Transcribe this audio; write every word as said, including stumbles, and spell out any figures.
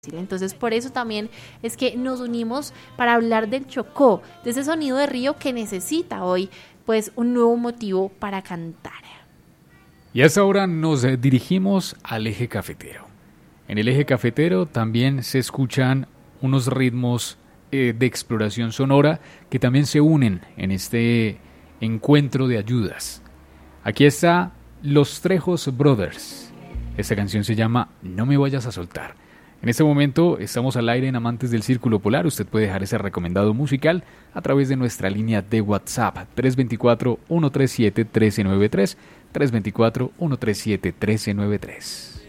Entonces, por eso también es que nos unimos para hablar del Chocó, de ese sonido de río que necesita hoy, pues, un nuevo motivo para cantar. Y a esta hora nos dirigimos al eje cafetero. En el eje cafetero también se escuchan unos ritmos eh, de exploración sonora que también se unen en este encuentro de ayudas. Aquí está Los Trejos Brothers. Esta canción se llama No me vayas a soltar. En este momento estamos al aire en Amantes del Círculo Polar. Usted puede dejar ese recomendado musical a través de nuestra línea de WhatsApp tres dos cuatro, uno tres siete, uno tres nueve tres, tres dos cuatro, uno tres siete, uno tres nueve tres.